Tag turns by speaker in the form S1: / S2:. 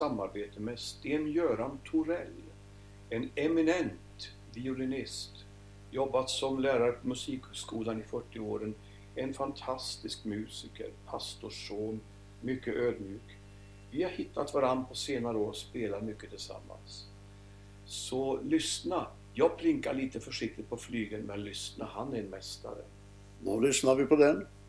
S1: samarbete med Sten-Göran Torell, en eminent violinist, jobbat som lärare på Musikhögskolan i 40 år, en fantastisk musiker, pastorsson, mycket ödmjuk. Vi har hittat varann på senare år och spelar mycket tillsammans. Så lyssna, jag plinkar lite försiktigt på flygeln, men lyssna, han är en mästare.
S2: Då lyssnar vi på den.